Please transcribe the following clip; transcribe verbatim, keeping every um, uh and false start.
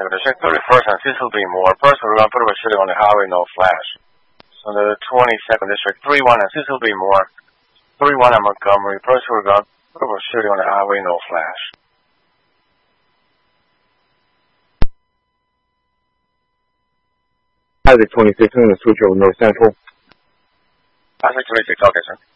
twenty-second, District thirty-first and Cecil B. Moore. First, we're going to put up a shooting on the highway, no flash. So the twenty-second District, three one and Cecil B. Moore. three one and Montgomery. First, we're going to put up a shooting on the highway, no flash. Isaac twenty-six, I'm going to switch over North Central. Isaac twenty-six, okay, sir.